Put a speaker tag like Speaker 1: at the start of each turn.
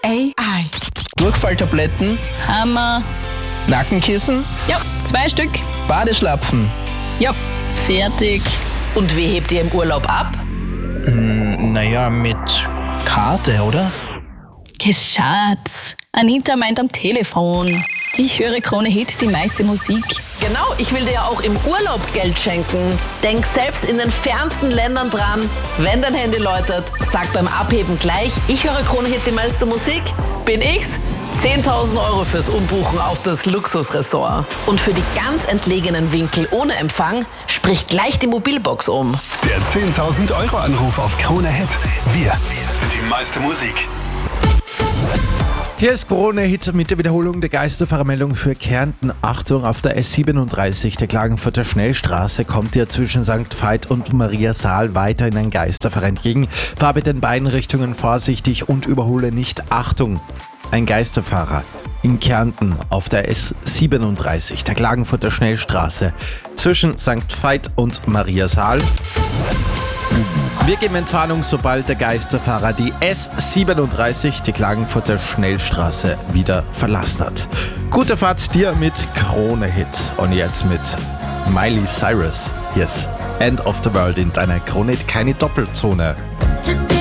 Speaker 1: AI.
Speaker 2: Durchfalltabletten,
Speaker 3: Hammer.
Speaker 2: Nackenkissen,
Speaker 3: Ja, 2 Stück.
Speaker 2: Badeschlapfen.
Speaker 3: Ja, fertig.
Speaker 4: Und wie hebt ihr im Urlaub ab?
Speaker 2: Naja, mit Karte, oder?
Speaker 3: Geschatz. Anita meint am Telefon. Ich höre Krone Hit, die meiste Musik.
Speaker 4: Genau, ich will dir ja auch im Urlaub Geld schenken. Denk selbst in den fernsten Ländern dran. Wenn dein Handy läutet, sag beim Abheben gleich, ich höre Krone Hit, die meiste Musik. Bin ich's? 10.000 Euro fürs Umbuchen auf das Luxusressort. Und für die ganz entlegenen Winkel ohne Empfang, sprich gleich die Mobilbox um.
Speaker 5: Der 10.000 Euro Anruf auf Krone Hit. Wir sind die meiste Musik.
Speaker 6: Hier ist Krone Hit mit der Wiederholung der Geisterfahrermeldung für Kärnten. Achtung, auf der S37 der Klagenfurter Schnellstraße kommt ihr zwischen St. Veit und Maria Saal weiterhin ein Geisterfahrer entgegen. Fahr bitte in beiden Richtungen vorsichtig und überhole nicht. Achtung, ein Geisterfahrer in Kärnten auf der S37 der Klagenfurter Schnellstraße zwischen St. Veit und Maria Saal. Wir geben Entwarnung, sobald der Geisterfahrer die S37, die Klagenfurter Schnellstraße, wieder verlassen hat. Gute Fahrt dir mit Krone Hit. Und jetzt mit Miley Cyrus. Yes, End of the World in deiner Krone Hit, keine Doppelzone.